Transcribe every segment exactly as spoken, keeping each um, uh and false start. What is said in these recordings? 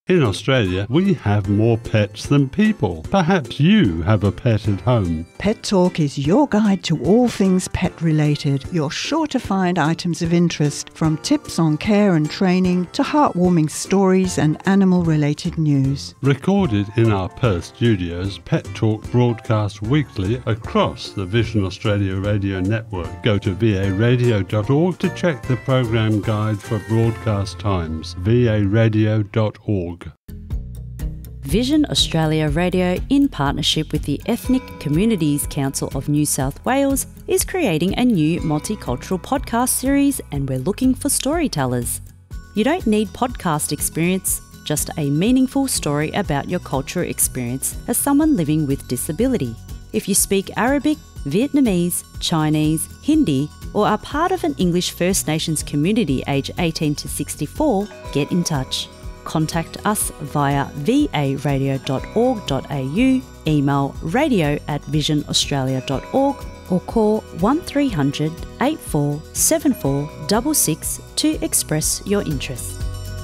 In Australia, we have more pets than people. Perhaps you have a pet at home. Pet Talk is your guide to all things pet-related. You're sure to find items of interest, from tips on care and training to heartwarming stories and animal-related news. Recorded in our Perth studios, Pet Talk broadcasts weekly across the Vision Australia radio network. Go to v a radio dot org to check the program guide for broadcast times. v a radio dot org. Vision Australia Radio, in partnership with the Ethnic Communities Council of New South Wales, is creating a new multicultural podcast series, and we're looking for storytellers. You don't need podcast experience, just a meaningful story about your cultural experience as someone living with disability. If you speak Arabic, Vietnamese, Chinese, Hindi, or are part of an English First Nations community aged eighteen to sixty-four, get in touch. Contact us via v a radio dot org dot a u, email radio at vision australia dot org, or call one three hundred, eight four seven four six six to express your interest.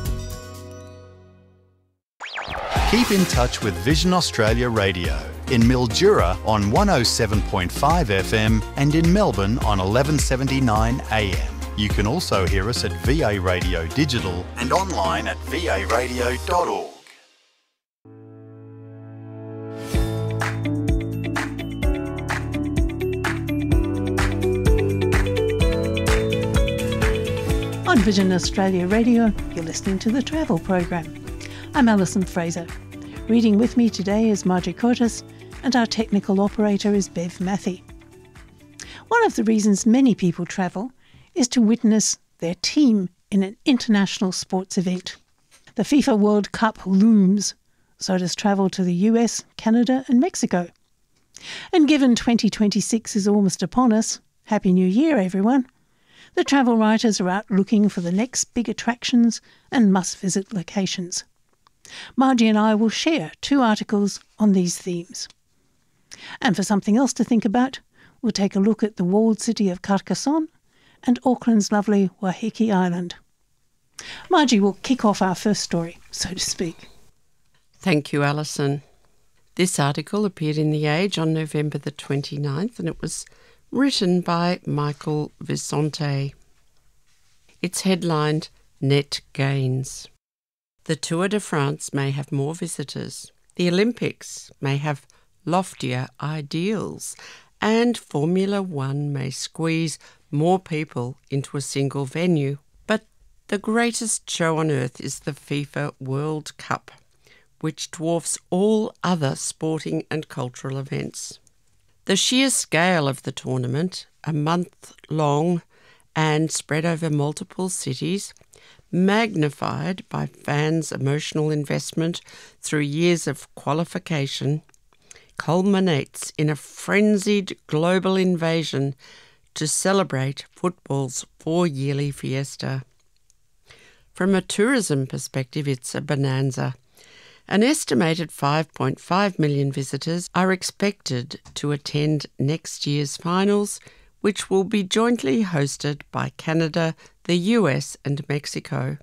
Keep in touch with Vision Australia Radio in Mildura on one oh seven point five F M and in Melbourne on eleven seventy-nine A M. You can also hear us at V A Radio Digital and online at v a radio dot org. On Vision Australia Radio, you're listening to the Travel Program. I'm Alison Fraser. Reading with me today is Margie Curtis, and our technical operator is Bev Matthey. One of the reasons many people travel is to witness their team in an international sports event. The FIFA World Cup looms, so does travel to the U S, Canada and Mexico. And given twenty twenty-six is almost upon us, Happy New Year everyone, the travel writers are out looking for the next big attractions and must-visit locations. Margie and I will share two articles on these themes. And for something else to think about, we'll take a look at the walled city of Carcassonne and Auckland's lovely Waiheke Island. Margie will kick off our first story, so to speak. Thank you, Alison. This article appeared in The Age on November the twenty-ninth, and it was written by Michael Visonte. It's headlined, Net Gains. The Tour de France may have more visitors. The Olympics may have loftier ideals. And Formula One may squeeze more people into a single venue. But the greatest show on earth is the FIFA World Cup, which dwarfs all other sporting and cultural events. The sheer scale of the tournament, a month long and spread over multiple cities, magnified by fans' emotional investment through years of qualification, culminates in a frenzied global invasion to celebrate football's four-yearly fiesta. From a tourism perspective, it's a bonanza. An estimated five point five million visitors are expected to attend next year's finals, which will be jointly hosted by Canada, the U S and Mexico.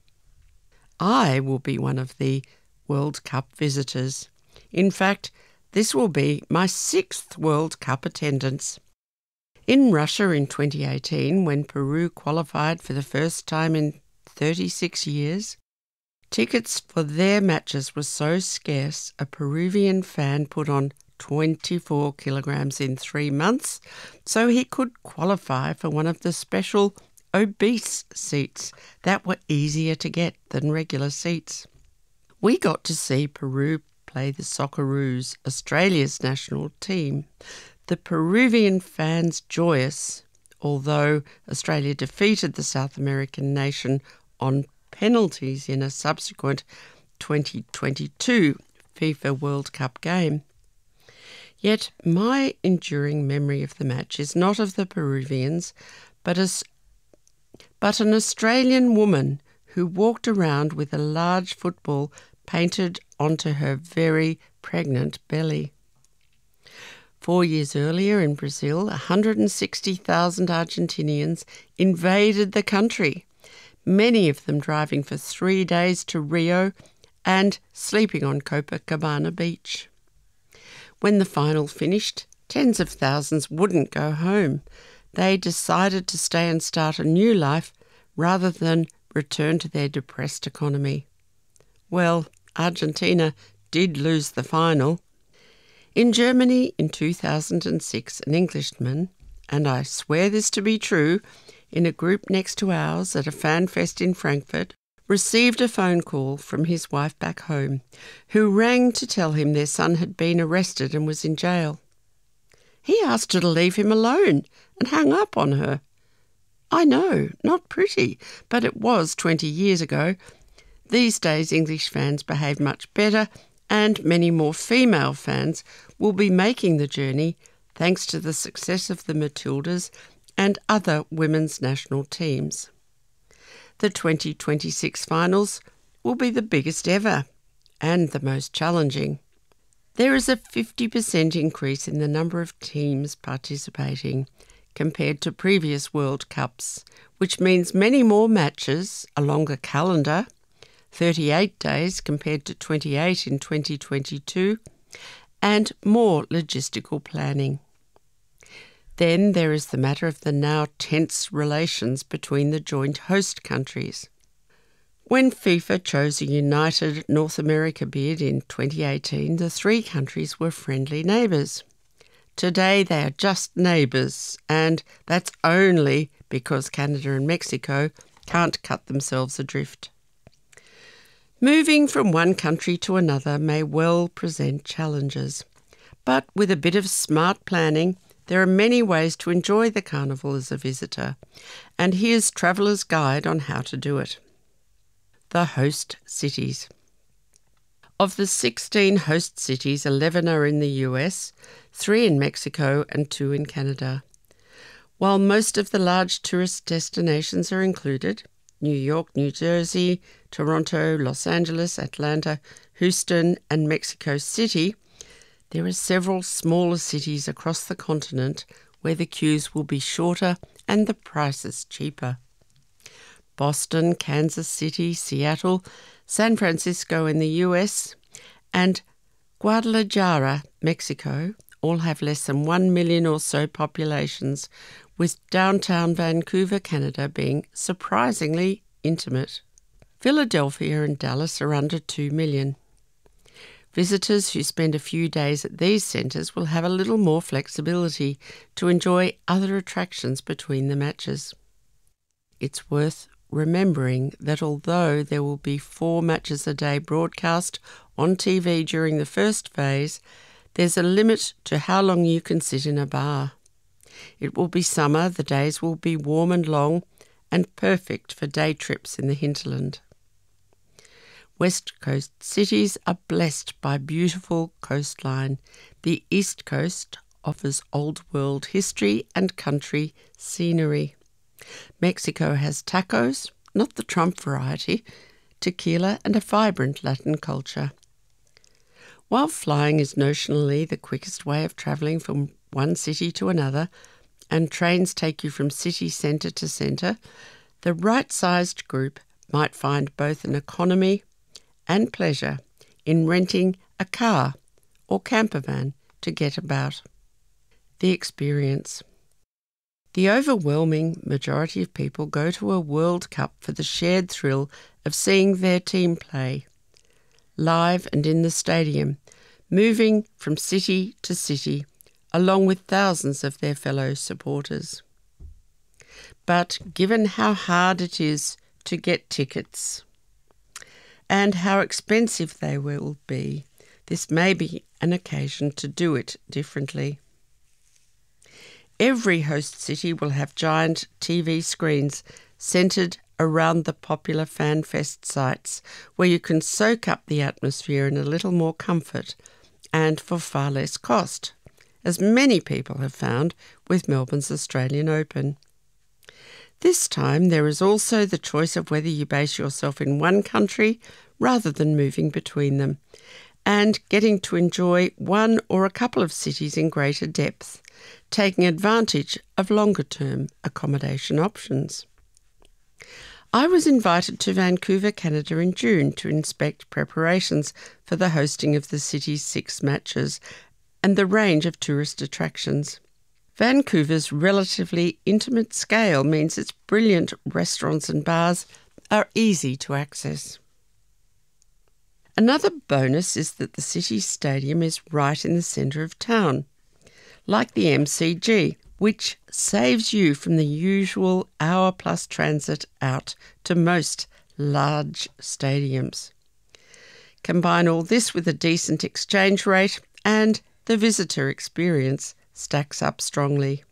I will be one of the World Cup visitors. In fact, this will be my sixth World Cup attendance. In Russia in twenty eighteen, when Peru qualified for the first time in thirty-six years, tickets for their matches were so scarce a Peruvian fan put on twenty-four kilograms in three months so he could qualify for one of the special obese seats that were easier to get than regular seats. We got to see Peru play the Socceroos, Australia's national team. The Peruvian fans joyous, although Australia defeated the South American nation on penalties in a subsequent twenty twenty-two FIFA World Cup game. Yet my enduring memory of the match is not of the Peruvians, but as but an Australian woman who walked around with a large football painted onto her very pregnant belly. Four years earlier in Brazil, one hundred sixty thousand Argentinians invaded the country, many of them driving for three days to Rio and sleeping on Copacabana Beach. When the final finished, tens of thousands wouldn't go home. They decided to stay and start a new life rather than return to their depressed economy. Well, Argentina did lose the final. In Germany in two thousand six, an Englishman, and I swear this to be true, in a group next to ours at a fan fest in Frankfurt, received a phone call from his wife back home, who rang to tell him their son had been arrested and was in jail. He asked her to leave him alone and hung up on her. I know, not pretty, but it was twenty years ago. These days English fans behave much better, and many more female fans will be making the journey thanks to the success of the Matildas and other women's national teams. The twenty twenty-six finals will be the biggest ever and the most challenging. There is a fifty percent increase in the number of teams participating compared to previous World Cups, which means many more matches, a longer calendar, thirty-eight days compared to twenty-eight in twenty twenty-two, and more logistical planning. Then there is the matter of the now tense relations between the joint host countries. When FIFA chose a united North America bid in twenty eighteen, the three countries were friendly neighbours. Today they are just neighbours, and that's only because Canada and Mexico can't cut themselves adrift. Moving from one country to another may well present challenges, but with a bit of smart planning, there are many ways to enjoy the carnival as a visitor, and here's Traveller's Guide on how to do it. The host cities. Of the sixteen host cities, eleven are in the U S, three in Mexico and two in Canada. While most of the large tourist destinations are included, New York, New Jersey, Toronto, Los Angeles, Atlanta, Houston and Mexico City, there are several smaller cities across the continent where the queues will be shorter and the prices cheaper. Boston, Kansas City, Seattle, San Francisco in the U S, and Guadalajara, Mexico, all have less than one million or so populations, with downtown Vancouver, Canada being surprisingly intimate. Philadelphia and Dallas are under two million. Visitors who spend a few days at these centres will have a little more flexibility to enjoy other attractions between the matches. It's worth remembering that although there will be four matches a day broadcast on T V during the first phase, there's a limit to how long you can sit in a bar. It will be summer, the days will be warm and long, and perfect for day trips in the hinterland. West Coast cities are blessed by beautiful coastline. The East Coast offers old world history and country scenery. Mexico has tacos, not the Trump variety, tequila and a vibrant Latin culture. While flying is notionally the quickest way of travelling from one city to another, and trains take you from city centre to centre, the right-sized group might find both an economy and pleasure in renting a car or camper van to get about. The experience. The overwhelming majority of people go to a World Cup for the shared thrill of seeing their team play, live and in the stadium, moving from city to city, along with thousands of their fellow supporters. But given how hard it is to get tickets and how expensive they will be, this may be an occasion to do it differently. Every host city will have giant T V screens centred around the popular fan fest sites where you can soak up the atmosphere in a little more comfort and for far less cost, as many people have found with Melbourne's Australian Open. This time there is also the choice of whether you base yourself in one country rather than moving between them, and getting to enjoy one or a couple of cities in greater depth, taking advantage of longer-term accommodation options. I was invited to Vancouver, Canada in June to inspect preparations for the hosting of the city's six matches and the range of tourist attractions. Vancouver's relatively intimate scale means its brilliant restaurants and bars are easy to access. Another bonus is that the city's stadium is right in the centre of town, like the M C G, which saves you from the usual hour-plus transit out to most large stadiums. Combine all this with a decent exchange rate and the visitor experience stacks up strongly.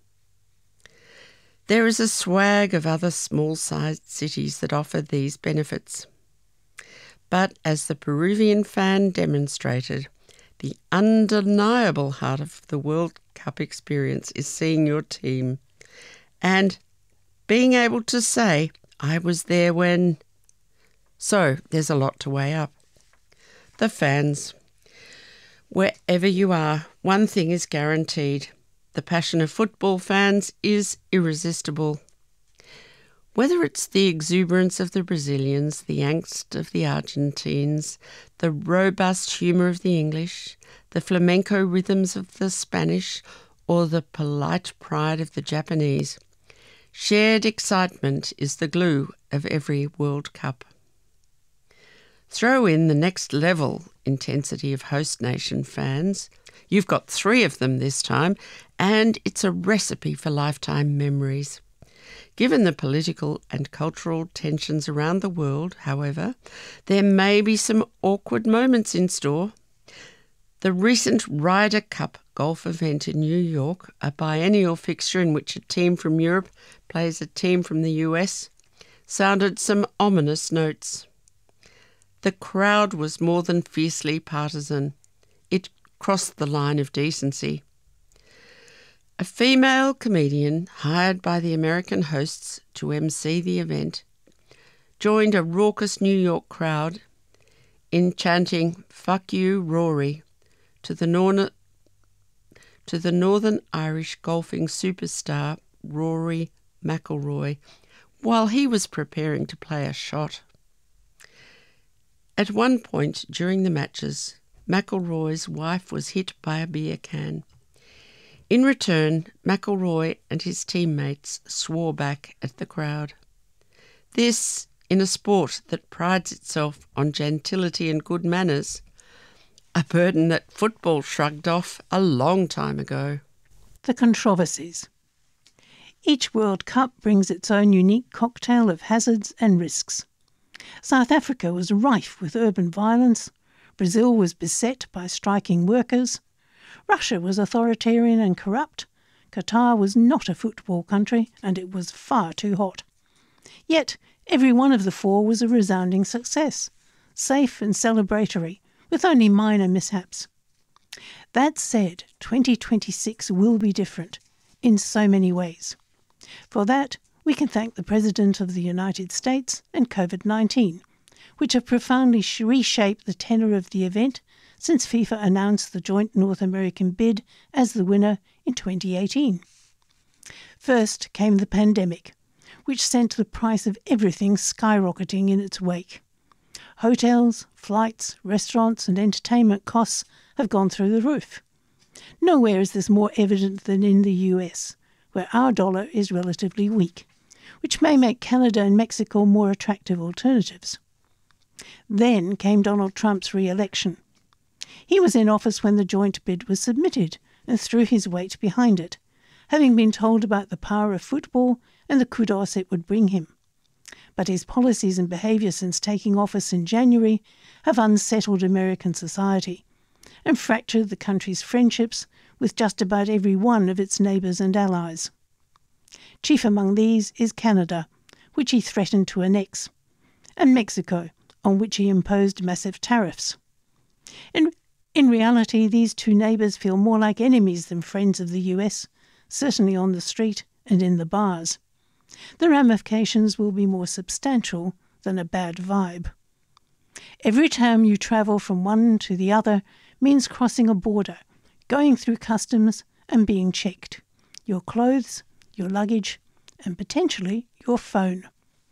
There is a swag of other small-sized cities that offer these benefits. But as the Peruvian fan demonstrated, the undeniable heart of the World Cup experience is seeing your team and being able to say, I was there when... So there's a lot to weigh up. The fans. Wherever you are, one thing is guaranteed. The passion of football fans is irresistible. Whether it's the exuberance of the Brazilians, the angst of the Argentines, the robust humour of the English, the flamenco rhythms of the Spanish, or the polite pride of the Japanese, shared excitement is the glue of every World Cup. Throw in the next level intensity of host nation fans. You've got three of them this time, and it's a recipe for lifetime memories. Given the political and cultural tensions around the world, however, there may be some awkward moments in store. The recent Ryder Cup golf event in New York, a biennial fixture in which a team from Europe plays a team from the U S, sounded some ominous notes. The crowd was more than fiercely partisan. It crossed the line of decency. A female comedian hired by the American hosts to emcee the event joined a raucous New York crowd in chanting "Fuck you, Rory" to the, nor- to the Northern Irish golfing superstar Rory McIlroy while he was preparing to play a shot. At one point during the matches, McIlroy's wife was hit by a beer can. In return, McIlroy and his teammates swore back at the crowd. This, in a sport that prides itself on gentility and good manners, a burden that football shrugged off a long time ago. The controversies. Each World Cup brings its own unique cocktail of hazards and risks. South Africa was rife with urban violence, Brazil was beset by striking workers, Russia was authoritarian and corrupt, Qatar was not a football country and it was far too hot. Yet every one of the four was a resounding success, safe and celebratory, with only minor mishaps. That said, twenty twenty-six will be different in so many ways. For that, we can thank the President of the United States and COVID nineteen, which have profoundly reshaped the tenor of the event since FIFA announced the joint North American bid as the winner in twenty eighteen. First came the pandemic, which sent the price of everything skyrocketing in its wake. Hotels, flights, restaurants and entertainment costs have gone through the roof. Nowhere is this more evident than in the U S, where our dollar is relatively weak, which may make Canada and Mexico more attractive alternatives. Then came Donald Trump's re-election. He was in office when the joint bid was submitted and threw his weight behind it, having been told about the power of football and the kudos it would bring him. But his policies and behaviour since taking office in January have unsettled American society and fractured the country's friendships with just about every one of its neighbours and allies. Chief among these is Canada, which he threatened to annex, and Mexico, on which he imposed massive tariffs. In, in reality, these two neighbours feel more like enemies than friends of the U S, certainly on the street and in the bars. The ramifications will be more substantial than a bad vibe. Every time you travel from one to the other means crossing a border, going through customs and being checked. Your clothes, your luggage, and potentially your phone.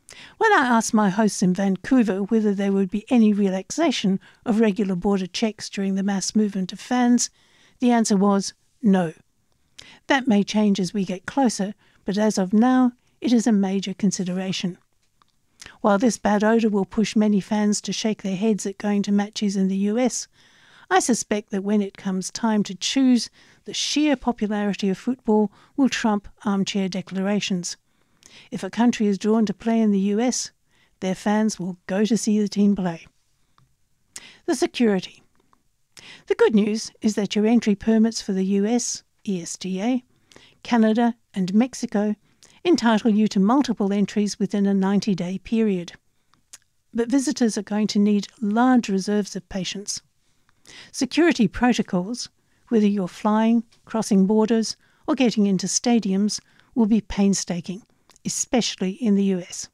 When I asked my hosts in Vancouver whether there would be any relaxation of regular border checks during the mass movement of fans, the answer was no. That may change as we get closer, but as of now, it is a major consideration. While this bad odour will push many fans to shake their heads at going to matches in the U S, I suspect that when it comes time to choose, the sheer popularity of football will trump armchair declarations. If a country is drawn to play in the U S, their fans will go to see the team play. The security. The good news is that your entry permits for the U S, E S T A, Canada and Mexico entitle you to multiple entries within a ninety-day period. But visitors are going to need large reserves of patience. Security protocols, whether you're flying, crossing borders, or getting into stadiums, will be painstaking, especially in the U S.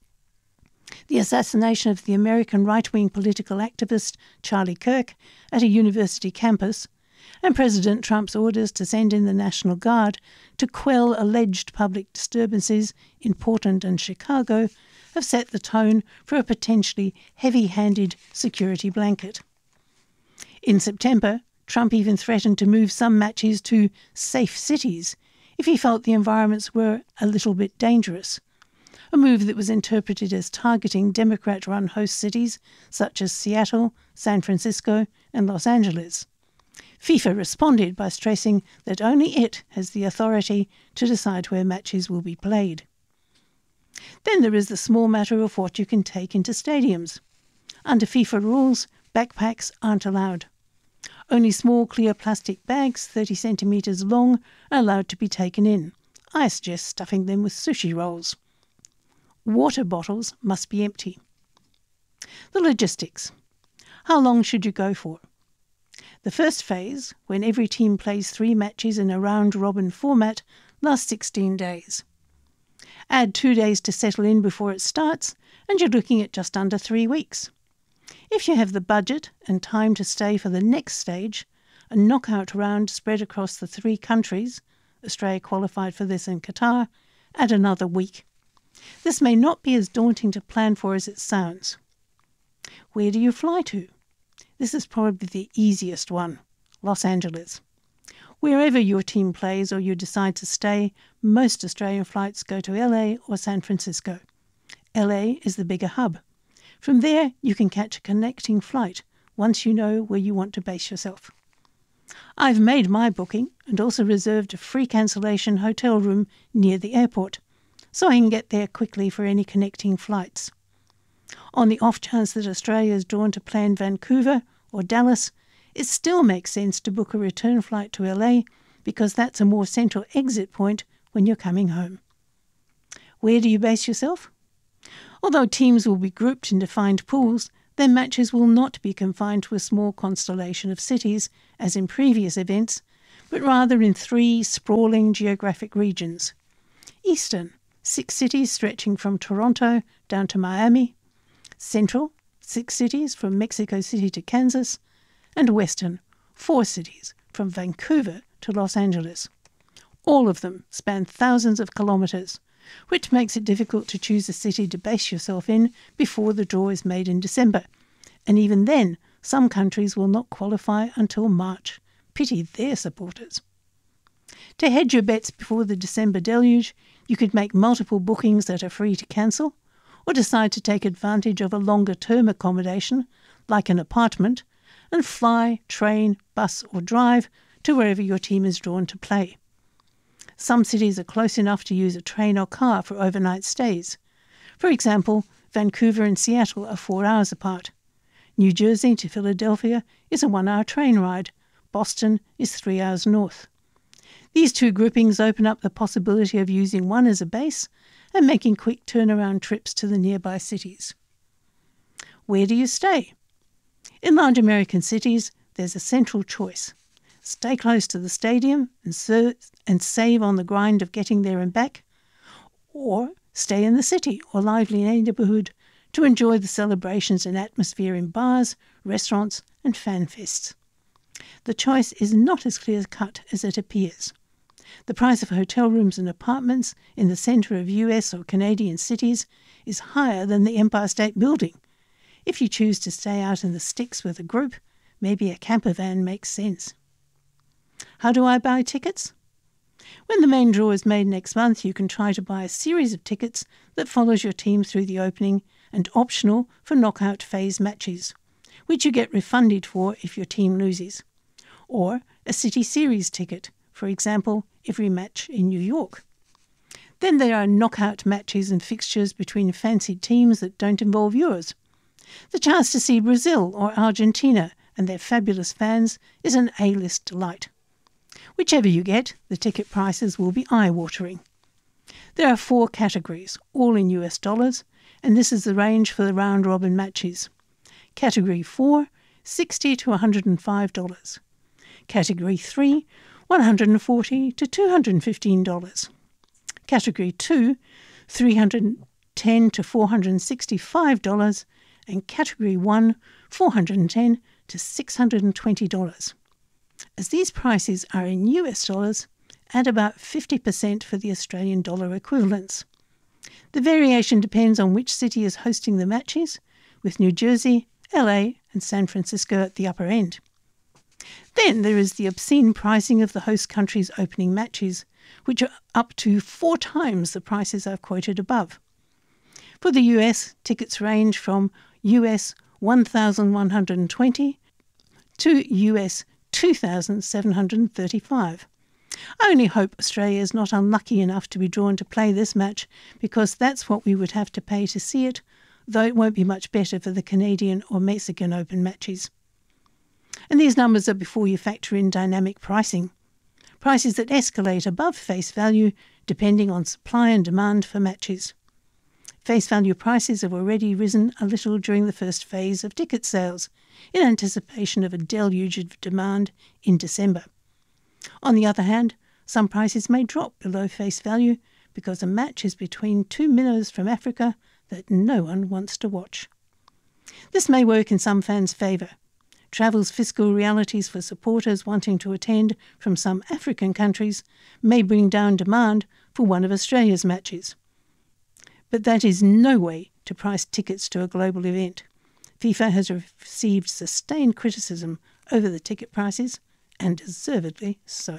The assassination of the American right-wing political activist Charlie Kirk at a university campus, and President Trump's orders to send in the National Guard to quell alleged public disturbances in Portland and Chicago, have set the tone for a potentially heavy-handed security blanket. In September, Trump even threatened to move some matches to safe cities if he felt the environments were a little bit dangerous, a move that was interpreted as targeting Democrat-run host cities such as Seattle, San Francisco and Los Angeles. FIFA responded by stressing that only it has the authority to decide where matches will be played. Then there is the small matter of what you can take into stadiums. Under FIFA rules, backpacks aren't allowed. Only small clear plastic bags, thirty centimetres long, are allowed to be taken in. I suggest stuffing them with sushi rolls. Water bottles must be empty. The logistics. How long should you go for? The first phase, when every team plays three matches in a round-robin format, lasts sixteen days. Add two days to settle in before it starts, and you're looking at just under three weeks. If you have the budget and time to stay for the next stage, a knockout round spread across the three countries, Australia qualified for this in Qatar, add another week. This may not be as daunting to plan for as it sounds. Where do you fly to? This is probably the easiest one, Los Angeles. Wherever your team plays or you decide to stay, most Australian flights go to L A or San Francisco. L A is the bigger hub. From there, you can catch a connecting flight once you know where you want to base yourself. I've made my booking and also reserved a free cancellation hotel room near the airport, so I can get there quickly for any connecting flights. On the off chance that Australia is drawn to play in Vancouver or Dallas, it still makes sense to book a return flight to L A because that's a more central exit point when you're coming home. Where do you base yourself? Although teams will be grouped in defined pools, their matches will not be confined to a small constellation of cities, as in previous events, but rather in three sprawling geographic regions. Eastern, six cities stretching from Toronto down to Miami. Central, six cities from Mexico City to Kansas. And Western, four cities from Vancouver to Los Angeles. All of them span thousands of kilometres, which makes it difficult to choose a city to base yourself in before the draw is made in December. And even then, some countries will not qualify until March. Pity their supporters. To hedge your bets before the December deluge, you could make multiple bookings that are free to cancel, or decide to take advantage of a longer-term accommodation, like an apartment, and fly, train, bus or drive to wherever your team is drawn to play. Some cities are close enough to use a train or car for overnight stays. For example, Vancouver and Seattle are four hours apart. New Jersey to Philadelphia is a one-hour train ride. Boston is three hours north. These two groupings open up the possibility of using one as a base and making quick turnaround trips to the nearby cities. Where do you stay? In large American cities, there's a central choice. Stay close to the stadium and, ser- and save on the grind of getting there and back, or stay in the city or lively neighbourhood to enjoy the celebrations and atmosphere in bars, restaurants and fan fests. The choice is not as clear-cut as it appears. The price of hotel rooms and apartments in the centre of U S or Canadian cities is higher than the Empire State Building. If you choose to stay out in the sticks with a group, maybe a camper van makes sense. How do I buy tickets? When the main draw is made next month, you can try to buy a series of tickets that follows your team through the opening and optional for knockout phase matches, which you get refunded for if your team loses. Or a City Series ticket, for example, every match in New York. Then there are knockout matches and fixtures between fancied teams that don't involve yours. The chance to see Brazil or Argentina and their fabulous fans is an A-list delight. Whichever you get, the ticket prices will be eye-watering. There are four categories, all in U S dollars, and this is the range for the round-robin matches. Category four, sixty to one hundred five dollars. Category three, one hundred forty to two hundred fifteen dollars. Category two, three hundred ten to four hundred sixty-five dollars, and Category one, four hundred ten to six hundred twenty dollars. As these prices are in U S dollars, add about fifty percent for the Australian dollar equivalents. The variation depends on which city is hosting the matches, with New Jersey, L A and San Francisco at the upper end. Then there is the obscene pricing of the host country's opening matches, which are up to four times the prices I've quoted above. For the U S, tickets range from U S one thousand one hundred twenty to U S two thousand seven hundred thirty-five. I only hope Australia is not unlucky enough to be drawn to play this match, because that's what we would have to pay to see it, though it won't be much better for the Canadian or Mexican Open matches. And these numbers are before you factor in dynamic pricing, prices that escalate above face value depending on supply and demand for matches. Face value prices have already risen a little during the first phase of ticket sales, in anticipation of a deluge of demand in December. On the other hand, some prices may drop below face value because a match is between two minnows from Africa that no one wants to watch. This may work in some fans' favour. Travel's fiscal realities for supporters wanting to attend from some African countries may bring down demand for one of Australia's matches. But that is no way to price tickets to a global event. FIFA has received sustained criticism over the ticket prices, and deservedly so.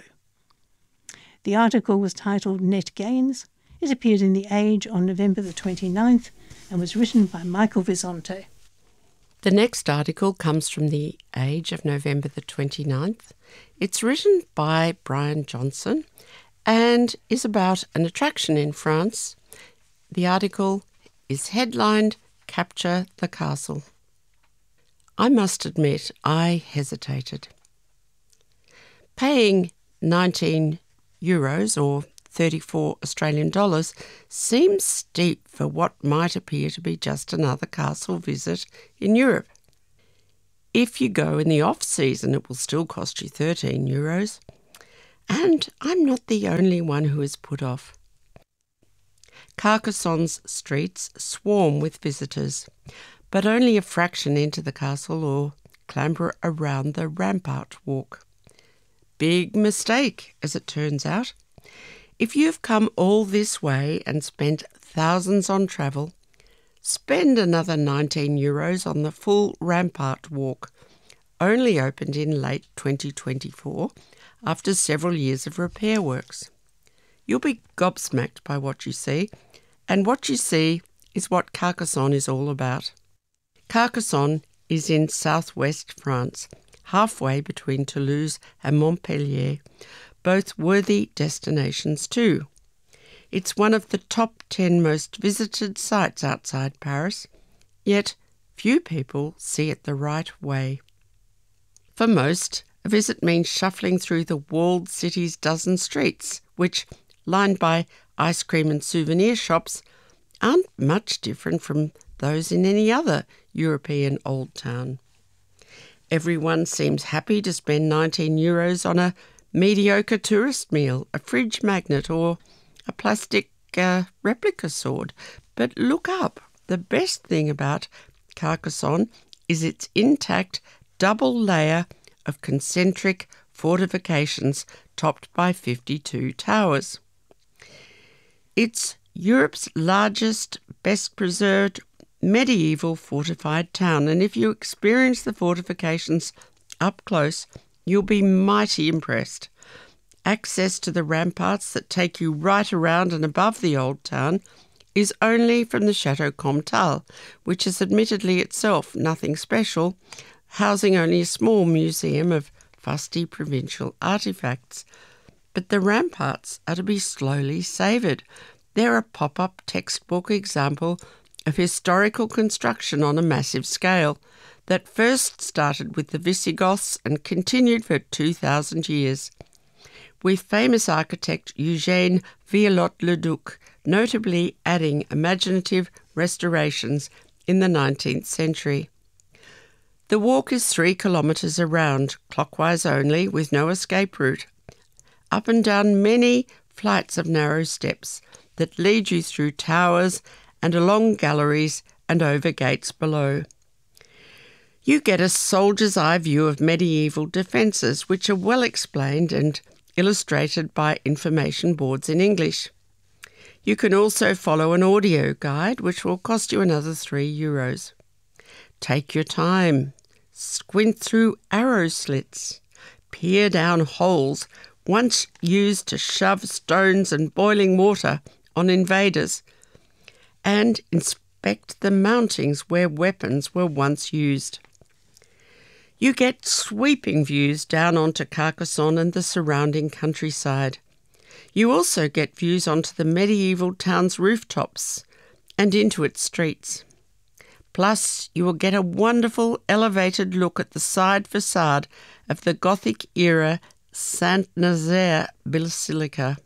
The article was titled Net Gains. It appeared in The Age on November the twenty-ninth and was written by Michael Visonte. The next article comes from The Age of November the twenty-ninth. It's written by Brian Johnson and is about an attraction in France. The article is headlined, Capture the Castle. I must admit, I hesitated. Paying nineteen euros or thirty-four Australian dollars seems steep for what might appear to be just another castle visit in Europe. If you go in the off-season, it will still cost you thirteen euros. And I'm not the only one who is put off. Carcassonne's streets swarm with visitors, but only a fraction enter the castle or clamber around the rampart walk. Big mistake, as it turns out. If you've come all this way and spent thousands on travel, spend another nineteen euros on the full rampart walk, only opened in late twenty twenty-four after several years of repair works. You'll be gobsmacked by what you see, and what you see is what Carcassonne is all about. Carcassonne is in southwest France, halfway between Toulouse and Montpellier, both worthy destinations too. It's one of the top ten most visited sites outside Paris, yet few people see it the right way. For most, a visit means shuffling through the walled city's dozen streets, which, lined by ice cream and souvenir shops, aren't much different from those in any other European old town. Everyone seems happy to spend nineteen euros on a mediocre tourist meal, a fridge magnet or a plastic uh, replica sword. But look up. The best thing about Carcassonne is its intact double layer of concentric fortifications topped by fifty-two towers. It's Europe's largest, best preserved medieval fortified town, and if you experience the fortifications up close, you'll be mighty impressed. Access to the ramparts that take you right around and above the old town is only from the Chateau Comtal, which is admittedly itself nothing special, housing only a small museum of fusty provincial artefacts. But the ramparts are to be slowly savoured. They're a pop-up textbook example of historical construction on a massive scale that first started with the Visigoths and continued for two thousand years, with famous architect Eugène Viollet-le-Duc notably adding imaginative restorations in the nineteenth century. The walk is three kilometres around, clockwise only, with no escape route, up and down many flights of narrow steps that lead you through towers and along galleries and over gates below. You get a soldier's eye view of medieval defences, which are well explained and illustrated by information boards in English. You can also follow an audio guide, which will cost you another three euros. Take your time, squint through arrow slits, peer down holes once used to shove stones and boiling water on invaders, and inspect the mountings where weapons were once used. You get sweeping views down onto Carcassonne and the surrounding countryside. You also get views onto the medieval town's rooftops and into its streets. Plus, you will get a wonderful elevated look at the side facade of the Gothic-era Saint-Nazaire Basilica,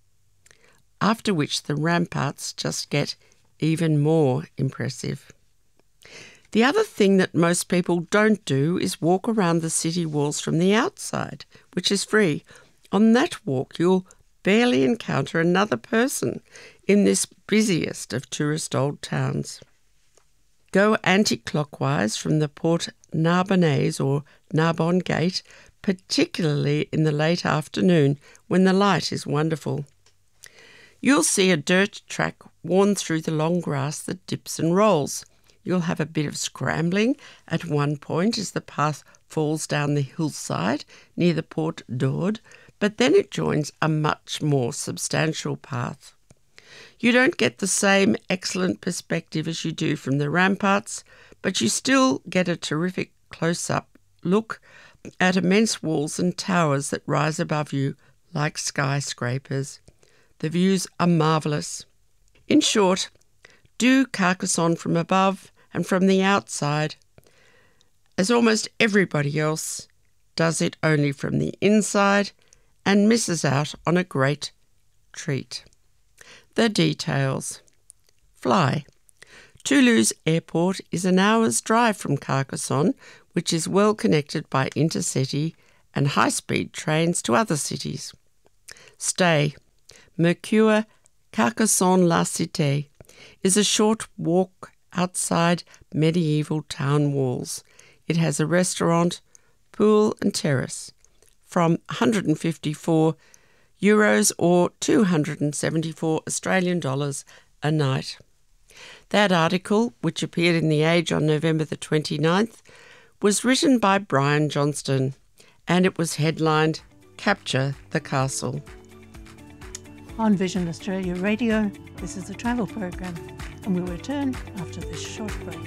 after which the ramparts just get even more impressive. The other thing that most people don't do is walk around the city walls from the outside, which is free. On that walk, you'll barely encounter another person in this busiest of tourist old towns. Go anti-clockwise from the Porte Narbonnaise or Narbonne Gate, particularly in the late afternoon when the light is wonderful. You'll see a dirt track worn through the long grass that dips and rolls. You'll have a bit of scrambling at one point as the path falls down the hillside near the Porte d'Aude, but then it joins a much more substantial path. You don't get the same excellent perspective as you do from the ramparts, but you still get a terrific close-up look at immense walls and towers that rise above you like skyscrapers. The views are marvellous. In short, do Carcassonne from above and from the outside, as almost everybody else does it only from the inside and misses out on a great treat. The details. Fly. Toulouse Airport is an hour's drive from Carcassonne, which is well connected by intercity and high-speed trains to other cities. Stay. Mercure Carcassonne-La Cité is a short walk outside medieval town walls. It has a restaurant, pool and terrace from one hundred fifty-four euros or two hundred seventy-four Australian dollars a night. That article, which appeared in The Age on November the twenty-ninth, was written by Brian Johnston, and it was headlined Capture the Castle. On Vision Australia Radio, this is the travel program, and we'll return after this short break.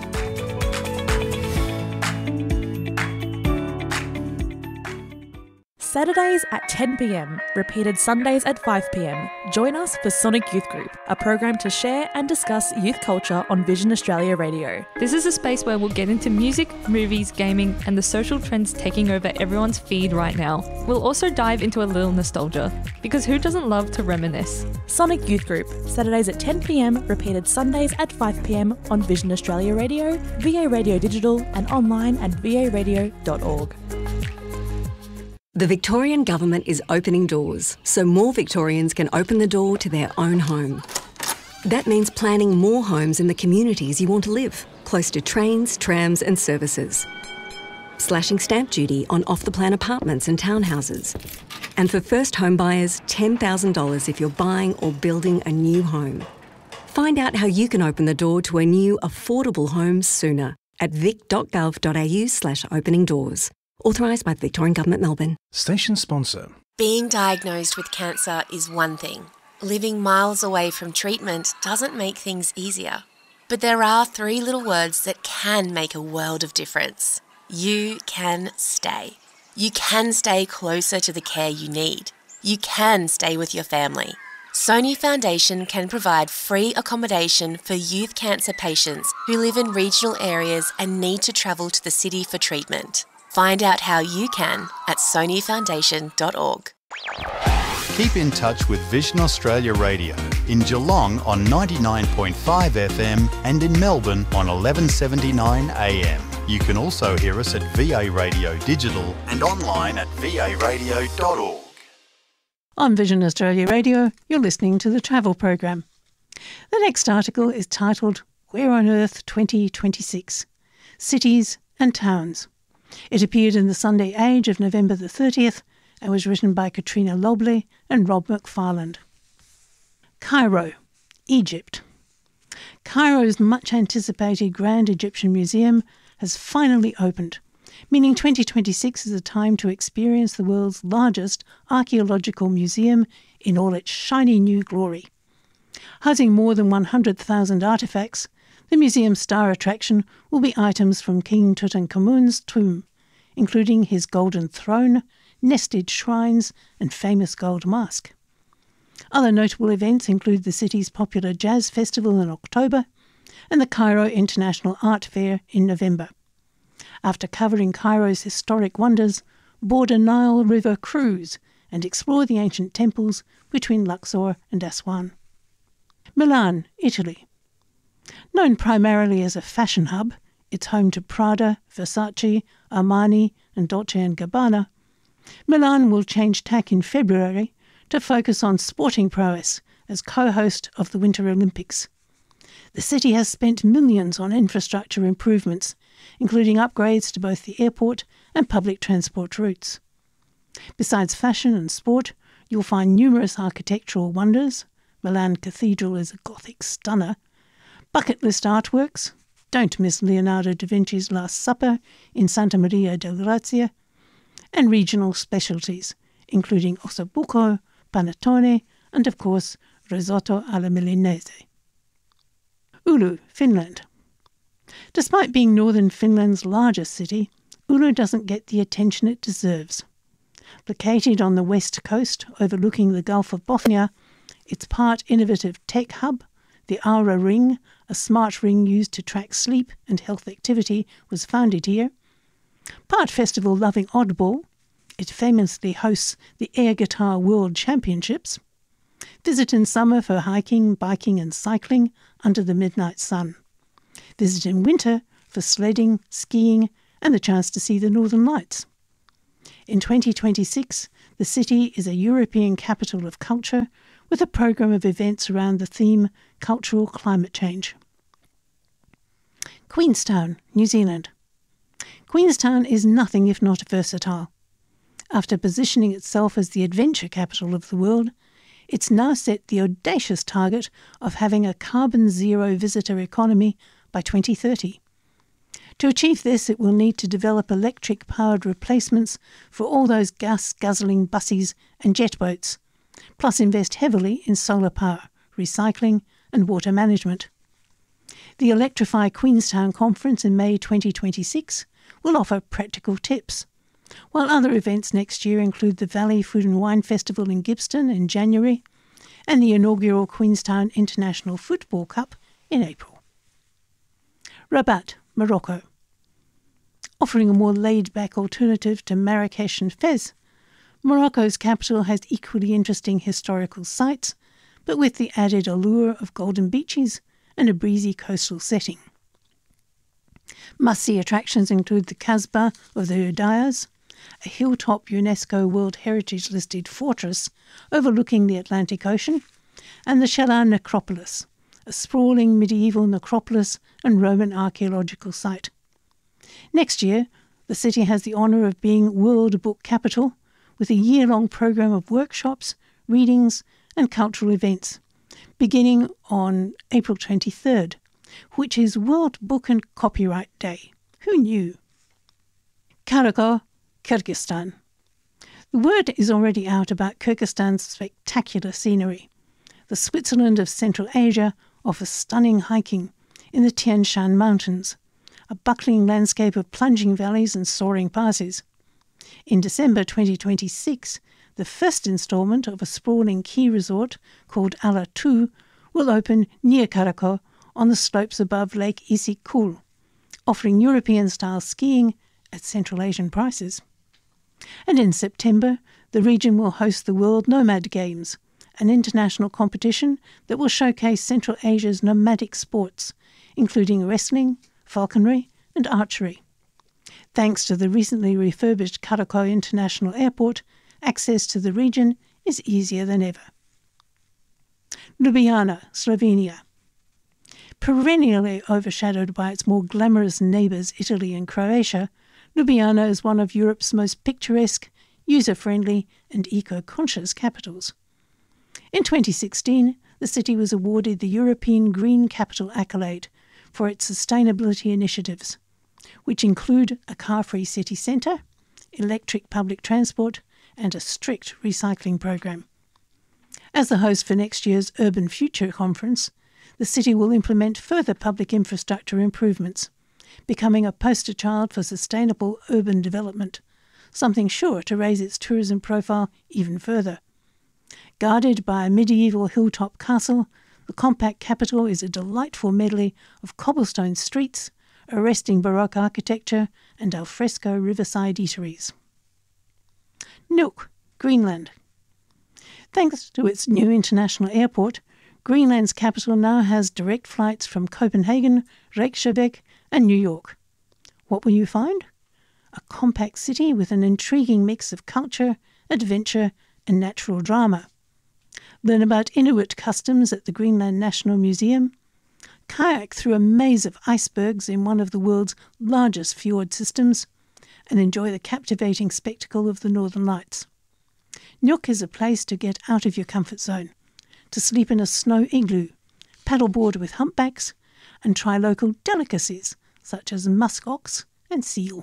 Saturdays at ten p m, repeated Sundays at five p m. Join us for Sonic Youth Group, a program to share and discuss youth culture on Vision Australia Radio. This is a space where we'll get into music, movies, gaming, and the social trends taking over everyone's feed right now. We'll also dive into a little nostalgia, because who doesn't love to reminisce? Sonic Youth Group, Saturdays at ten p m, repeated Sundays at five p m on Vision Australia Radio, V A Radio Digital, and online at v a radio dot org. The Victorian Government is opening doors so more Victorians can open the door to their own home. That means planning more homes in the communities you want to live, close to trains, trams and services. slashing stamp duty on off-the-plan apartments and townhouses. And for first home buyers, ten thousand dollars if you're buying or building a new home. Find out how you can open the door to a new affordable home sooner at vic.gov.au slash opening doors. Authorised by the Victorian Government, Melbourne. Station sponsor. Being diagnosed with cancer is one thing. Living miles away from treatment doesn't make things easier. But there are three little words that can make a world of difference. You can stay. You can stay closer to the care you need. You can stay with your family. Sony Foundation can provide free accommodation for youth cancer patients who live in regional areas and need to travel to the city for treatment. Find out how you can at sony foundation dot org. Keep in touch with Vision Australia Radio in Geelong on ninety-nine point five F M and in Melbourne on eleven seventy-nine A M. You can also hear us at V A Radio Digital and online at v a radio dot org. On Vision Australia Radio, you're listening to the travel program. The next article is titled Where on Earth twenty twenty-six? Cities and Towns. It appeared in the Sunday Age of November the thirtieth and was written by Katrina Lobley and Rob McFarland. Cairo, Egypt. Cairo's much-anticipated Grand Egyptian Museum has finally opened, meaning twenty twenty-six is a time to experience the world's largest archaeological museum in all its shiny new glory. Housing more than one hundred thousand artefacts, the museum's star attraction will be items from King Tutankhamun's tomb, including his golden throne, nested shrines and famous gold mask. Other notable events include the city's popular jazz festival in October and the Cairo International Art Fair in November. After covering Cairo's historic wonders, board a Nile River cruise and explore the ancient temples between Luxor and Aswan. Milan, Italy. Known primarily as a fashion hub, it's home to Prada, Versace, Armani and Dolce and Gabbana. Milan will change tack in February to focus on sporting prowess as co-host of the Winter Olympics. The city has spent millions on infrastructure improvements, including upgrades to both the airport and public transport routes. Besides fashion and sport, you'll find numerous architectural wonders. Milan Cathedral is a Gothic stunner. Bucket list artworks. Don't miss Leonardo da Vinci's Last Supper in Santa Maria del Grazia. And regional specialties, including ossobuco, panettone, and of course, risotto alla milanese. Oulu, Finland. Despite being northern Finland's largest city, Oulu doesn't get the attention it deserves. Located on the west coast, overlooking the Gulf of Bothnia, its part innovative tech hub, the Aura Ring, a smart ring used to track sleep and health activity, was founded here. Part festival-loving oddball, it famously hosts the Air Guitar World Championships. Visit in summer for hiking, biking and cycling under the midnight sun. Visit in winter for sledding, skiing and the chance to see the Northern Lights. In twenty twenty-six, the city is a European capital of culture with a program of events around the theme Cultural Climate Change. Queenstown, New Zealand. Queenstown is nothing if not versatile. After positioning itself as the adventure capital of the world, it's now set the audacious target of having a carbon zero visitor economy by twenty thirty. To achieve this, it will need to develop electric-powered replacements for all those gas-guzzling buses and jet boats, plus invest heavily in solar power, recycling and water management. The Electrify Queenstown conference in May twenty twenty-six will offer practical tips, while other events next year include the Valley Food and Wine Festival in Gippsland in January and the inaugural Queenstown International Football Cup in April. Rabat, Morocco. Offering a more laid-back alternative to Marrakesh and Fez, Morocco's capital has equally interesting historical sites, but with the added allure of golden beaches and a breezy coastal setting. Must-see attractions include the Kasbah of the Udayas, a hilltop UNESCO World Heritage listed fortress overlooking the Atlantic Ocean, and the Shelah Necropolis, a sprawling medieval necropolis and Roman archaeological site. Next year, The city has the honour of being World Book Capital, with a year-long program of workshops, readings and cultural events, beginning on April twenty-third, which is World Book and Copyright Day. Who knew? Karakol, Kyrgyzstan. The word is already out about Kyrgyzstan's spectacular scenery. The Switzerland of Central Asia offers stunning hiking in the Tian Shan Mountains, a buckling landscape of plunging valleys and soaring passes. In December twenty twenty-six, the first instalment of a sprawling ski resort called Ala two will open near Karakol on the slopes above Lake Issyk-Kul, offering European-style skiing at Central Asian prices. And in September, the region will host the World Nomad Games, an international competition that will showcase Central Asia's nomadic sports, including wrestling, falconry and archery. Thanks to the recently refurbished Karakol International Airport, access to the region is easier than ever. Ljubljana, Slovenia. Perennially overshadowed by its more glamorous neighbours Italy and Croatia, Ljubljana is one of Europe's most picturesque, user-friendly and eco-conscious capitals. In twenty sixteen, the city was awarded the European Green Capital accolade for its sustainability initiatives, which include a car-free city centre, electric public transport and a strict recycling program. As the host for next year's Urban Future Conference, the city will implement further public infrastructure improvements, becoming a poster child for sustainable urban development, something sure to raise its tourism profile even further. Guarded by a medieval hilltop castle, the compact capital is a delightful medley of cobblestone streets, arresting Baroque architecture and alfresco riverside eateries. Nuuk, Greenland. Thanks to its new international airport, Greenland's capital now has direct flights from Copenhagen, Reykjavik and New York. What will you find? A compact city with an intriguing mix of culture, adventure and natural drama. Learn about Inuit customs at the Greenland National Museum. Kayak through a maze of icebergs in one of the world's largest fjord systems, and enjoy the captivating spectacle of the Northern Lights. Nuuk is a place to get out of your comfort zone, to sleep in a snow igloo, paddleboard with humpbacks, and try local delicacies such as musk ox and seal.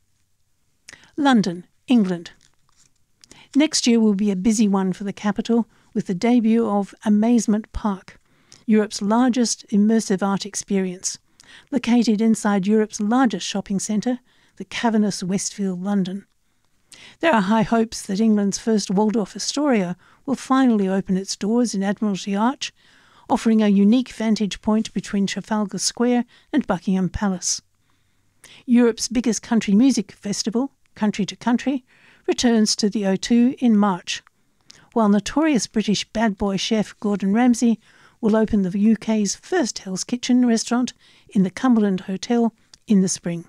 London, England. Next year will be a busy one for the capital with the debut of Amazement Park, Europe's largest immersive art experience, located inside Europe's largest shopping centre, the cavernous Westfield, London. There are high hopes that England's first Waldorf Astoria will finally open its doors in Admiralty Arch, offering a unique vantage point between Trafalgar Square and Buckingham Palace. Europe's biggest country music festival, Country to Country, returns to the O two in March, while notorious British bad boy chef Gordon Ramsay will open the U K's first Hell's Kitchen restaurant in the Cumberland Hotel in the spring.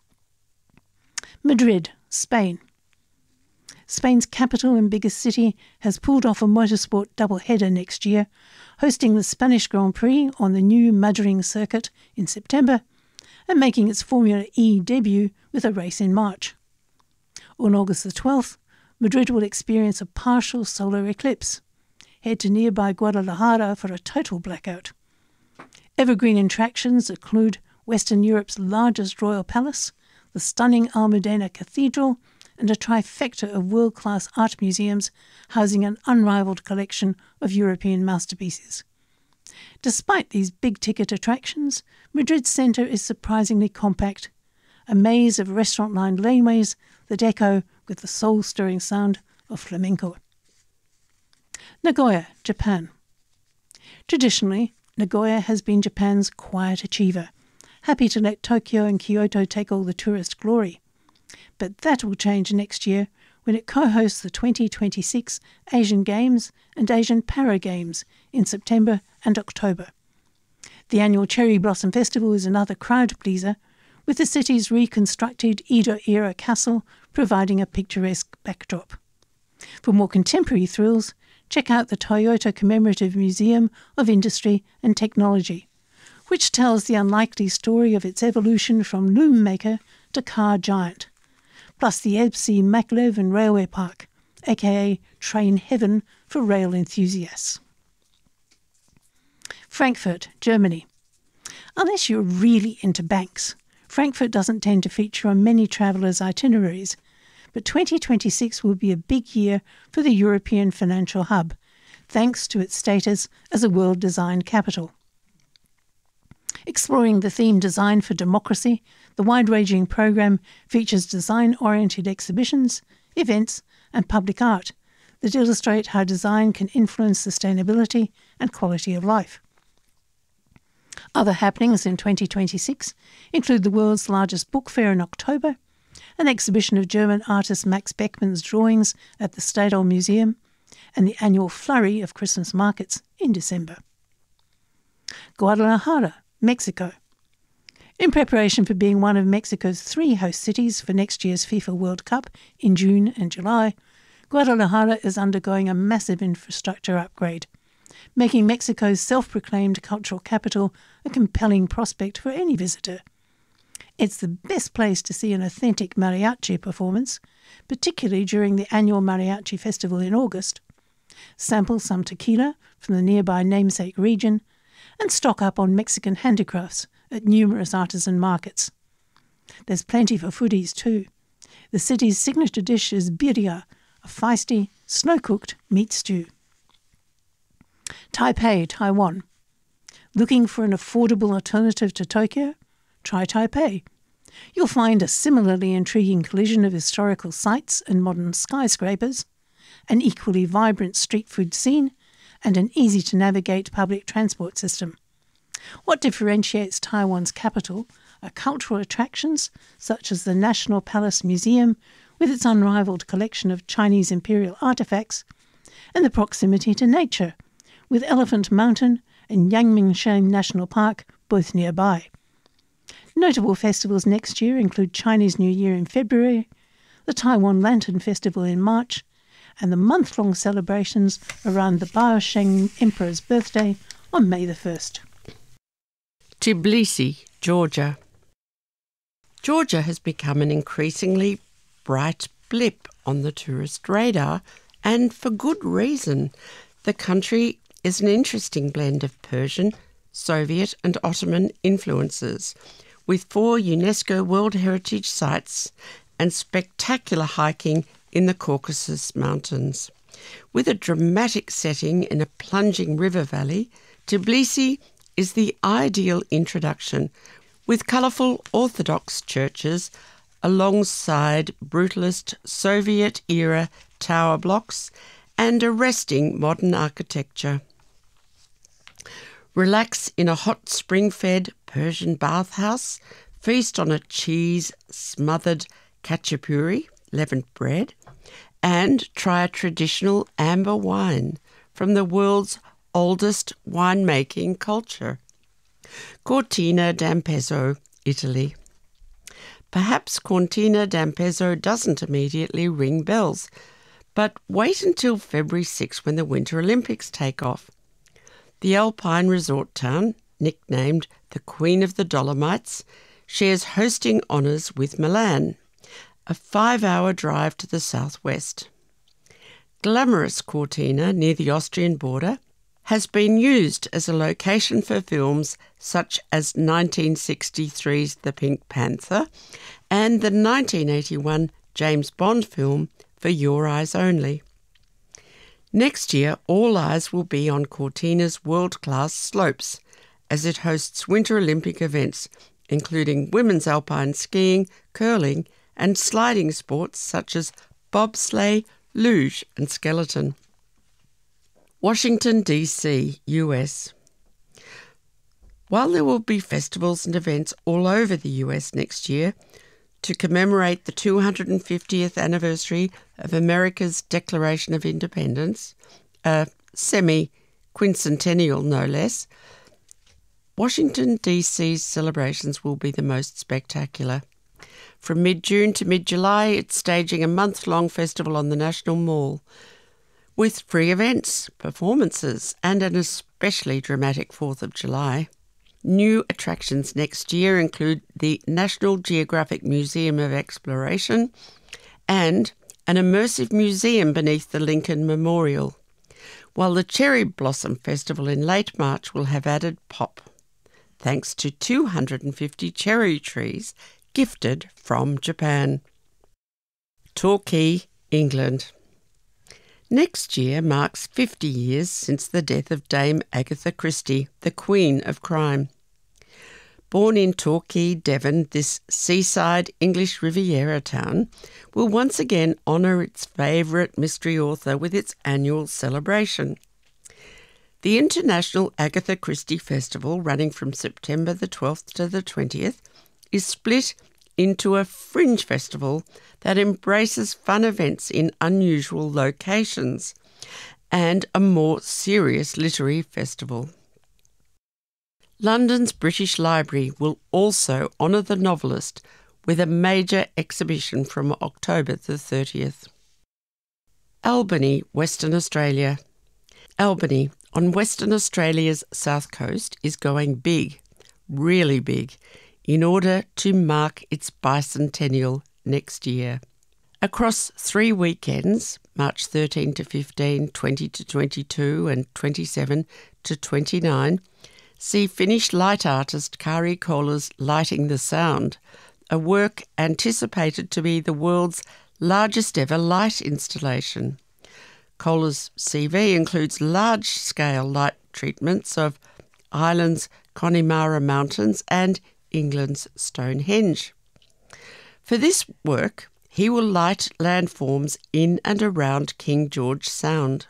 Madrid, Spain. Spain's capital and biggest city has pulled off a motorsport doubleheader next year, hosting the Spanish Grand Prix on the new Madrid circuit in September and making its Formula E debut with a race in March. On August the twelfth, Madrid will experience a partial solar eclipse. Head to nearby Guadalajara for a total blackout. Evergreen attractions include Western Europe's largest royal palace, the stunning Almudena Cathedral, and a trifecta of world-class art museums housing an unrivaled collection of European masterpieces. Despite these big-ticket attractions, Madrid's centre is surprisingly compact, a maze of restaurant-lined laneways that echo with the soul-stirring sound of flamenco. Nagoya, Japan. Traditionally, Nagoya has been Japan's quiet achiever, happy to let Tokyo and Kyoto take all the tourist glory. But that will change next year when it co-hosts the twenty twenty-six Asian Games and Asian Para Games in September and October. The annual Cherry Blossom Festival is another crowd pleaser, with the city's reconstructed Edo-era castle providing a picturesque backdrop. For more contemporary thrills, check out the Toyota Commemorative Museum of Industry and Technology, which tells the unlikely story of its evolution from loom maker to car giant, plus the Ebbsey-Machleven Railway Park, aka Train Heaven for rail enthusiasts. Frankfurt, Germany. Unless you're really into banks, Frankfurt doesn't tend to feature on many travellers' itineraries, but twenty twenty-six will be a big year for the European financial hub, thanks to its status as a world design capital. Exploring the theme Design for Democracy, the wide-ranging program features design-oriented exhibitions, events and public art that illustrate how design can influence sustainability and quality of life. Other happenings in twenty twenty-six include the world's largest book fair in October, an exhibition of German artist Max Beckmann's drawings at the Stadel Museum, and the annual flurry of Christmas markets in December. Guadalajara, Mexico. In preparation for being one of Mexico's three host cities for next year's FIFA World Cup in June and July, Guadalajara is undergoing a massive infrastructure upgrade, making Mexico's self-proclaimed cultural capital a compelling prospect for any visitor. It's the best place to see an authentic mariachi performance, particularly during the annual Mariachi Festival in August, sample some tequila from the nearby namesake region, and stock up on Mexican handicrafts at numerous artisan markets. There's plenty for foodies too. The city's signature dish is birria, a feisty, snow-cooked meat stew. Taipei, Taiwan. Looking for an affordable alternative to Tokyo? Try Taipei. You'll find a similarly intriguing collision of historical sites and modern skyscrapers, an equally vibrant street food scene, and an easy-to-navigate public transport system. What differentiates Taiwan's capital are cultural attractions such as the National Palace Museum with its unrivaled collection of Chinese imperial artefacts, and the proximity to nature, with Elephant Mountain and Yangmingshan National Park both nearby. Notable festivals next year include Chinese New Year in February, the Taiwan Lantern Festival in March, and the month-long celebrations around the Baosheng Emperor's birthday on May the first. Tbilisi, Georgia. Georgia has become an increasingly bright blip on the tourist radar, and for good reason. The country is an interesting blend of Persian, Soviet and Ottoman influences, with four UNESCO World Heritage Sites and spectacular hiking in the Caucasus Mountains. With a dramatic setting in a plunging river valley, Tbilisi is the ideal introduction, with colourful Orthodox churches alongside brutalist Soviet-era tower blocks and arresting modern architecture. Relax in a hot spring-fed Persian bathhouse, feast on a cheese-smothered khachapuri, leavened bread, and try a traditional amber wine from the world's oldest winemaking culture. Cortina d'Ampezzo, Italy. Perhaps Cortina d'Ampezzo doesn't immediately ring bells, but wait until February sixth when the Winter Olympics take off. The alpine resort town, nicknamed the Queen of the Dolomites, shares hosting honours with Milan, a five-hour drive to the southwest. Glamorous Cortina, near the Austrian border, has been used as a location for films such as nineteen sixty-three's The Pink Panther and the nineteen eighty-one James Bond film For Your Eyes Only. Next year, all eyes will be on Cortina's world-class slopes as it hosts Winter Olympic events, including women's alpine skiing, curling and sliding sports such as bobsleigh, luge and skeleton. Washington, D C, U S. While there will be festivals and events all over the U S next year to commemorate the two hundred fiftieth anniversary of America's Declaration of Independence, a semi-quincentennial no less, Washington, D C's celebrations will be the most spectacular. From mid-June to mid-July, it's staging a month-long festival on the National Mall, with free events, performances, and an especially dramatic fourth of July. New attractions next year include the National Geographic Museum of Exploration, and an immersive museum beneath the Lincoln Memorial, while the Cherry Blossom Festival in late March will have added pop, thanks to two hundred fifty cherry trees gifted from Japan. Torquay, England. Next year marks fifty years since the death of Dame Agatha Christie, the Queen of Crime. Born in Torquay, Devon, this seaside English Riviera town will once again honour its favourite mystery author with its annual celebration. The International Agatha Christie Festival, running from September the twelfth to the twentieth, is split into a fringe festival that embraces fun events in unusual locations and a more serious literary festival. London's British Library will also honour the novelist with a major exhibition from October the thirtieth. Albany, Western Australia. Albany, on Western Australia's south coast, is going big, really big, in order to mark its bicentennial next year. Across three weekends, March thirteen to fifteen, twenty to twenty-two and twenty-seven to twenty-nine, see Finnish light artist Kari Kohler's Lighting the Sound, a work anticipated to be the world's largest ever light installation. Kohler's C V includes large-scale light treatments of Ireland's Connemara Mountains and England's Stonehenge. For this work, he will light landforms in and around King George Sound.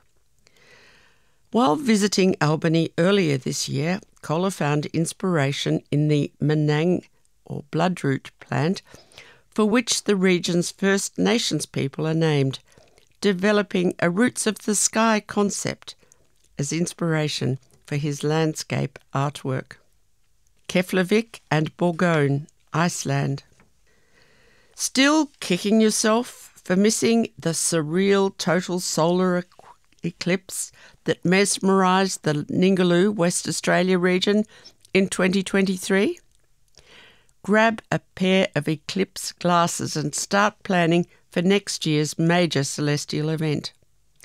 While visiting Albany earlier this year, Kohler found inspiration in the Menang, or bloodroot plant, for which the region's First Nations people are named, developing a roots of the sky concept as inspiration for his landscape artwork. Keflavik and Borgone, Iceland. Still kicking yourself for missing the surreal total solar eclipse that mesmerised the Ningaloo, West Australia region in twenty twenty-three? Grab a pair of eclipse glasses and start planning for next year's major celestial event.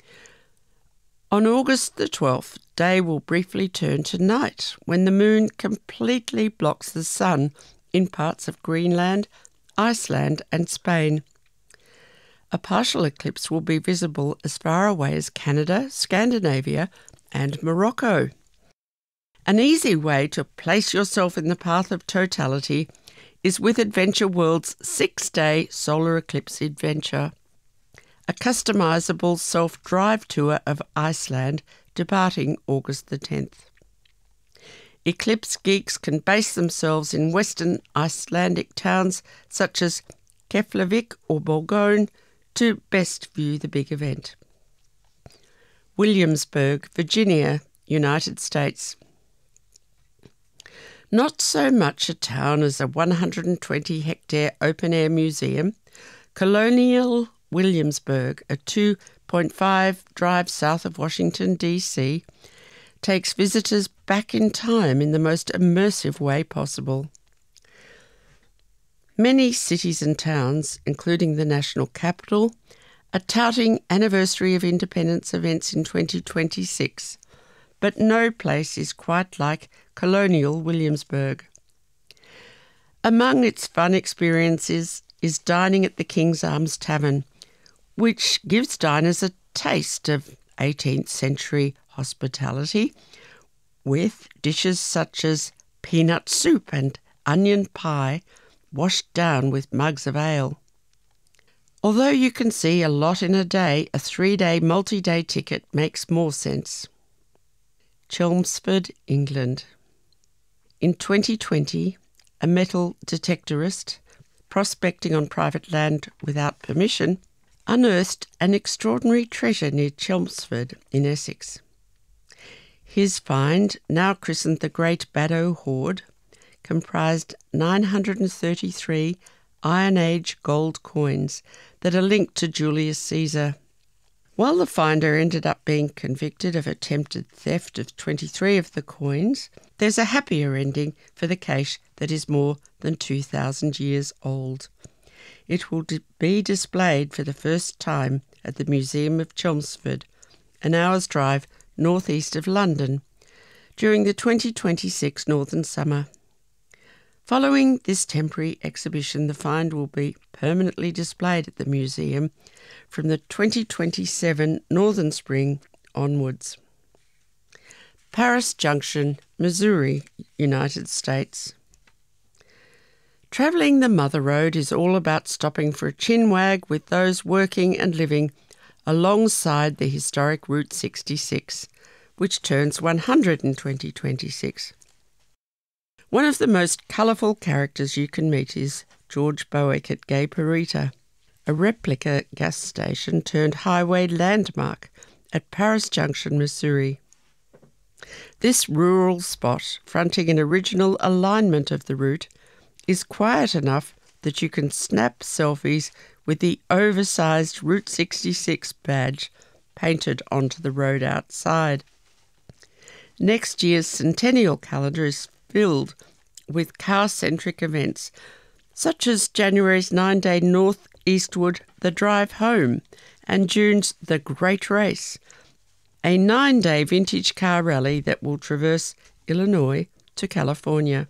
On August the twelfth, day will briefly turn to night when the moon completely blocks the sun in parts of Greenland, Iceland and Spain. A partial eclipse will be visible as far away as Canada, Scandinavia and Morocco. An easy way to place yourself in the path of totality is with Adventure World's six-day solar eclipse adventure, a customisable self-drive tour of Iceland departing August the tenth. Eclipse geeks can base themselves in western Icelandic towns such as Keflavik or Borgone to best view the big event. Williamsburg, Virginia, United States. Not so much a town as a one hundred twenty hectare open-air museum, Colonial Williamsburg, a two point five drive south of Washington, D C, takes visitors back in time in the most immersive way possible. Many cities and towns, including the national capital, are touting Anniversary of Independence events in twenty twenty-six, but no place is quite like Colonial Williamsburg. Among its fun experiences is dining at the King's Arms Tavern, which gives diners a taste of eighteenth century hospitality, with dishes such as peanut soup and onion pie washed down with mugs of ale. Although you can see a lot in a day, a three-day multi-day ticket makes more sense. Chelmsford, England. In twenty twenty, a metal detectorist, prospecting on private land without permission, unearthed an extraordinary treasure near Chelmsford in Essex. His find, now christened the Great Baddow Hoard, comprised nine hundred thirty-three Iron Age gold coins that are linked to Julius Caesar. While the finder ended up being convicted of attempted theft of twenty-three of the coins, there's a happier ending for the cache that is more than two thousand years old. it will di- be displayed for the first time at the Museum of Chelmsford, an hour's drive northeast of London, during the twenty twenty-six Northern Summer. Following this temporary exhibition, the find will be permanently displayed at the museum from the twenty twenty-seven Northern Spring onwards. Paris Junction, Missouri, United States. Travelling the Mother Road is all about stopping for a chinwag with those working and living alongside the historic Route sixty-six, which turns one hundred in twenty twenty-six. One of the most colourful characters you can meet is George Bowick at Gay Parita, a replica gas station turned highway landmark at Paris Junction, Missouri. This rural spot, fronting an original alignment of the route, is quiet enough that you can snap selfies with the oversized Route sixty-six badge painted onto the road outside. Next year's centennial calendar is filled with car-centric events, such as January's nine-day North Eastwood The Drive Home and June's The Great Race, a nine-day vintage car rally that will traverse Illinois to California.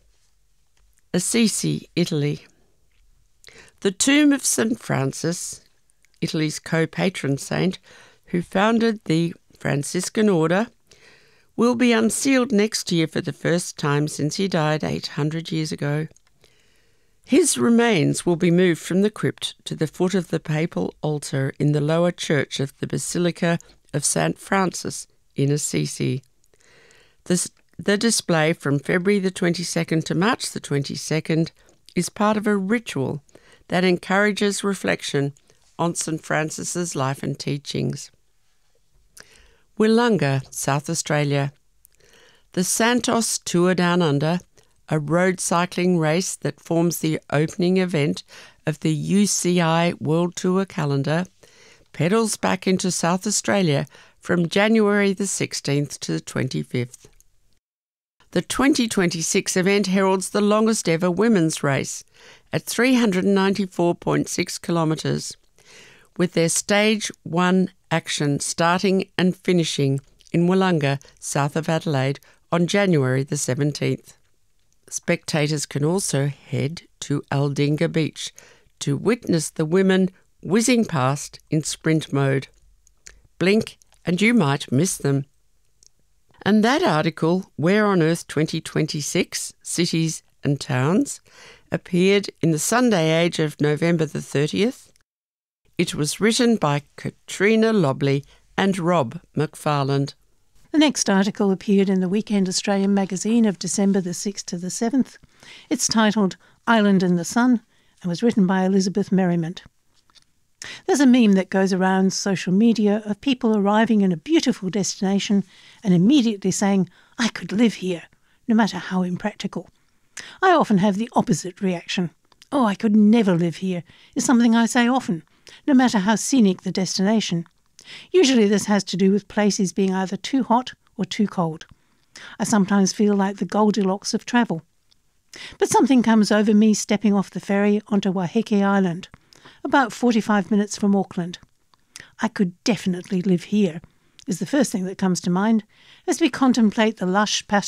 Assisi, Italy. The tomb of Saint Francis, Italy's co-patron saint, who founded the Franciscan order, will be unsealed next year for the first time since he died eight hundred years ago. His remains will be moved from the crypt to the foot of the papal altar in the lower church of the Basilica of Saint Francis in Assisi. The, the display from February the twenty-second to March the twenty-second is part of a ritual that encourages reflection on Saint Francis's life and teachings. Willunga, South Australia. The Santos Tour Down Under, a road cycling race that forms the opening event of the U C I World Tour calendar, pedals back into South Australia from January the sixteenth to the twenty-fifth. The twenty twenty-six event heralds the longest ever women's race at three hundred ninety-four point six kilometres, with their Stage one action starting and finishing in Willunga, south of Adelaide, on January the seventeenth. Spectators can also head to Aldinga Beach to witness the women whizzing past in sprint mode. Blink and you might miss them. And that article, Where on Earth twenty twenty-six, Cities and Towns, appeared in the Sunday Age of November the thirtieth. It was written by Katrina Lobley and Rob McFarland. The next article appeared in the Weekend Australian magazine of December the sixth to the seventh. It's titled Island in the Sun and was written by Elizabeth Merriment. There's a meme that goes around social media of people arriving in a beautiful destination and immediately saying, "I could live here," no matter how impractical. I often have the opposite reaction. "Oh, I could never live here," is something I say often, no matter how scenic the destination. Usually this has to do with places being either too hot or too cold. I sometimes feel like the Goldilocks of travel. But something comes over me stepping off the ferry onto Waiheke Island, about forty-five minutes from Auckland. I could definitely live here, is the first thing that comes to mind as we contemplate the lush pastures